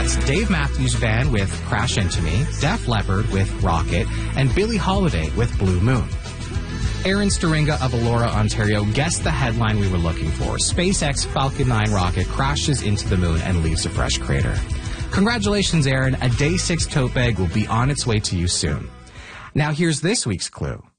That's Dave Matthews Band with Crash Into Me, Def Leppard with Rocket, and Billie Holiday with Blue Moon. Aaron Staringa of Elora, Ontario guessed the headline we were looking for. SpaceX Falcon 9 rocket crashes into the moon and leaves a fresh crater. Congratulations, Aaron. A Day 6 tote bag will be on its way to you soon. Now here's this week's clue.